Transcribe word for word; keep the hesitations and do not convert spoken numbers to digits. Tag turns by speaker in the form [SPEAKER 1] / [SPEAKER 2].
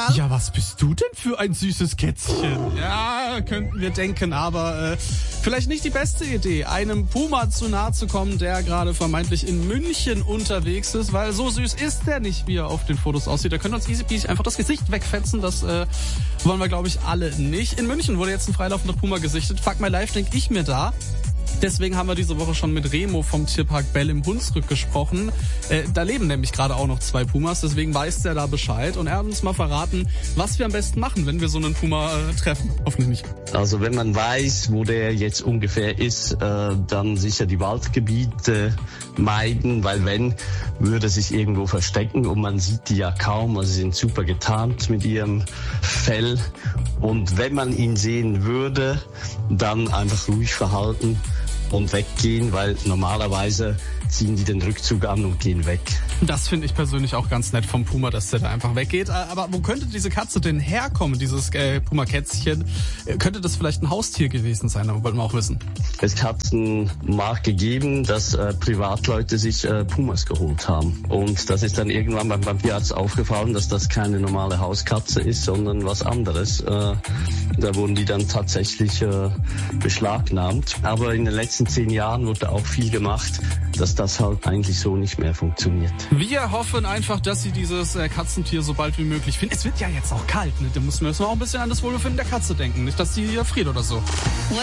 [SPEAKER 1] Karl?
[SPEAKER 2] Ja, was bist du denn für ein süßes Kätzchen? Ja, könnten wir denken, aber äh, vielleicht nicht die beste Idee, einem Puma zu nahe zu kommen, der gerade vermeintlich in München unterwegs ist, weil so süß ist der nicht, wie er auf den Fotos aussieht. Da können uns easy peasy einfach das Gesicht wegfetzen, das äh, wollen wir, glaube ich, alle nicht. In München wurde jetzt ein freilaufender Puma gesichtet. Fuck my life, denke ich mir da. Deswegen haben wir diese Woche schon mit Remo vom Tierpark Bell im Hunsrück gesprochen. Äh, da leben nämlich gerade auch noch zwei Pumas, deswegen weiß der da Bescheid. Und er hat uns mal verraten, was wir am besten machen, wenn wir so einen Puma äh, treffen. Hoffentlich nicht.
[SPEAKER 3] Also wenn man weiß, wo der jetzt ungefähr ist, äh, dann sicher die Waldgebiete meiden, weil wenn, würde er sich irgendwo verstecken und man sieht die ja kaum. Also sie sind super getarnt mit ihrem Fell. Und wenn man ihn sehen würde, dann einfach ruhig verhalten und weggehen, weil normalerweise ziehen die den Rückzug an und gehen weg.
[SPEAKER 2] Das finde ich persönlich auch ganz nett vom Puma, dass der da einfach weggeht. Aber wo könnte diese Katze denn herkommen, dieses äh, Puma-Kätzchen? Könnte das vielleicht ein Haustier gewesen sein? Aber wollten wir auch wissen.
[SPEAKER 3] Es hat einen Markt gegeben, dass äh, Privatleute sich äh, Pumas geholt haben. Und das ist dann irgendwann beim, beim Tierarzt aufgefallen, dass das keine normale Hauskatze ist, sondern was anderes. Äh, da wurden die dann tatsächlich äh, beschlagnahmt. Aber in den letzten zehn Jahren wurde auch viel gemacht, dass das halt eigentlich so nicht mehr funktioniert.
[SPEAKER 2] Wir hoffen einfach, dass Sie dieses äh, Katzentier so bald wie möglich finden. Es wird ja jetzt auch kalt, ne? Da müssen wir auch ein bisschen an das Wohlbefinden der Katze denken. Nicht, dass die friert oder so.